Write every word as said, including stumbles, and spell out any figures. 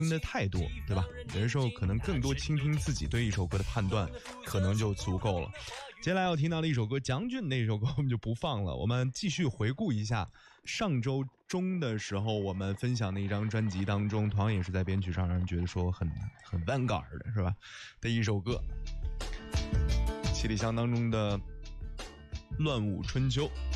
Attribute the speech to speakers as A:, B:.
A: 听的太多，对吧？有的时候可能更多倾听自己对一首歌的判断，可能就足够了。接下来要听到的一首歌，将军那首歌我们就不放了，我们继续回顾一下上周中的时候我们分享的一张专辑当中，同样也是在编曲上让人觉得说很很 vanguard 的是吧的一首歌，七里香当中的乱舞春秋。